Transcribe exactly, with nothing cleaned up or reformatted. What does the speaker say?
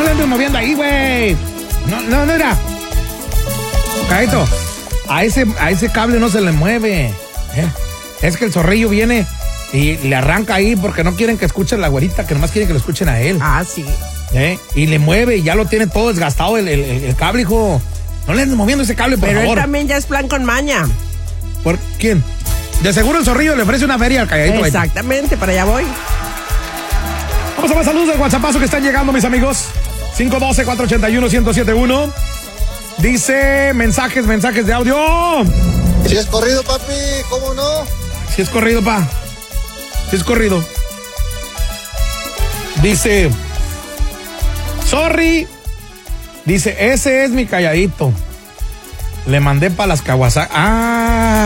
le andes moviendo ahí, güey. No, no, no era. Calladito, a ese, a ese cable no se le mueve. ¿eh? Es que el zorrillo viene y le arranca ahí porque no quieren que escuchen la güerita, que nomás quieren que lo escuchen a él. Ah, sí. ¿Eh? Y le mueve y ya lo tiene todo desgastado el, el, el cable, hijo. No le andes moviendo ese cable, por Pero favor. él también ya es plan con maña. ¿Por quién? De seguro el zorrillo le ofrece una feria al calladito. Exactamente, para allá voy. Vamos a más saludos del WhatsAppazo que están llegando, mis amigos. cinco uno dos, cuatro ocho uno, uno cero siete uno. Dice mensajes, mensajes de audio. Si es corrido, papi, ¿cómo no? Si es corrido, pa. Si es corrido. Dice, sorry. Dice, ese es mi calladito. Le mandé para las Kawasaki. Ah.